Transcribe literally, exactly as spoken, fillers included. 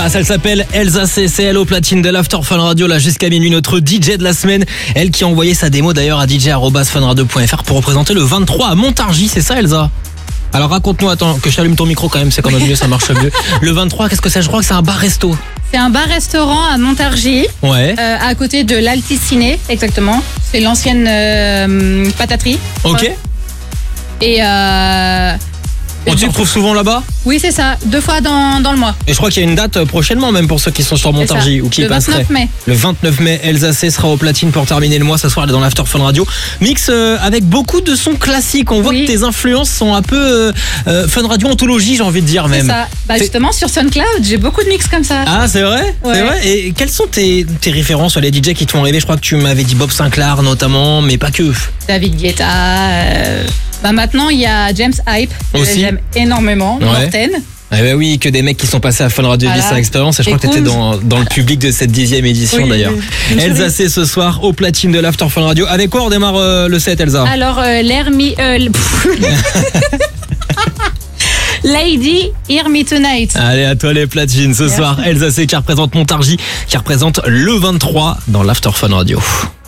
Ah, ça, elle s'appelle Elsa C C L au platine de l'After Fun Radio, là jusqu'à minuit, notre D J de la semaine. Elle qui a envoyé sa démo d'ailleurs à d j arobase fun radio point f r pour représenter le vingt-trois à Montargis, c'est ça Elsa? Alors raconte-nous, attends, que je t'allume ton micro quand même, c'est quand même mieux, ça marche mieux. Le vingt-trois, qu'est-ce que c'est? Je crois que c'est un bar-resto. C'est un bar-restaurant à Montargis, Ouais. euh, à côté de l'Alticiné, exactement. C'est l'ancienne euh, pataterie. Ok. Et euh, On t'y retrouve souvent là-bas? oui, c'est ça, deux fois dans, dans le mois. Et je crois qu'il y a une date prochainement même pour ceux qui sont sur Montargis ça. ou qui Le y passeraient. vingt-neuf mai. Le vingt-neuf mai, Elsa C sera au platine pour terminer le mois ce soir, elle est dans l'After Fun Radio. Mix euh, avec beaucoup de sons classiques. On voit Oui. que tes influences sont un peu euh, euh, Fun Radio anthologie, j'ai envie de dire C'est même. ça. Bah, C'est- justement, sur SoundCloud, j'ai beaucoup de mix comme ça. Ah, c'est vrai, Ouais. c'est vrai. Et quelles sont tes, tes références, les D J qui te font rêver? Je crois que tu m'avais dit Bob Sinclair notamment, mais pas que. David Guetta. euh, Bah, maintenant, il y a James Hype, que Aussi. j'aime énormément. Ouais. Morten. Eh ben oui, que des mecs qui sont passés à Fun Radio Voilà. dix à expérience, et je Et crois que tu étais Koons. dans, dans le public de cette dixième édition Oui, d'ailleurs. oui, oui. Elsa C ce soir au platine de l'After Fun Radio. Avec quoi on démarre euh, le set, Elsa? Alors, euh, l'air mi- euh, l- Lady, Hear Me Tonight. Allez, à toi les platines ce Merci. soir. Elsa C qui représente Montargis, qui représente le vingt-trois dans l'After Fun Radio.